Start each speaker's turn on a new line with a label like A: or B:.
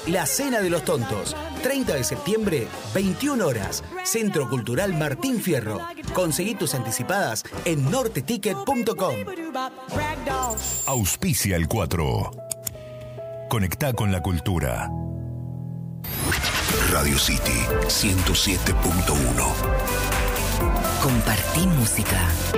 A: La Cena de los Tontos. 30 de septiembre, 21 horas. Centro Cultural Martín Fierro. Conseguí tus anticipadas en norteticket.com.
B: Auspicia el 4. Conectá con la cultura.
C: Radio City 107.1.
D: Compartí música.